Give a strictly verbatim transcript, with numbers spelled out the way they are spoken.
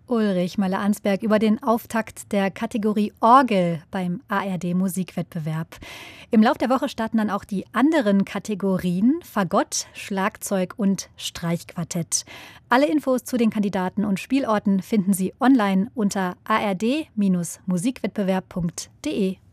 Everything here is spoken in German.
Ulrich Möller-Ansberg über den Auftakt der Kategorie Orgel beim A R D-Musikwettbewerb. Im Lauf der Woche starten dann auch die anderen Kategorien Fagott, Schlagzeug und Streichquartett. Alle Infos zu den Kandidaten und Spielorten finden Sie online unter a r d Bindestrich musikwettbewerb punkt d e.